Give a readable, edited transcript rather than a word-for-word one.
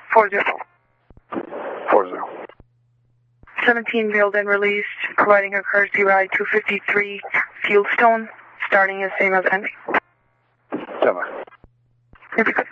40. 40. 17 bailed and released, providing a courtesy ride 253 Fieldstone, starting as same as ending. 7. If you could.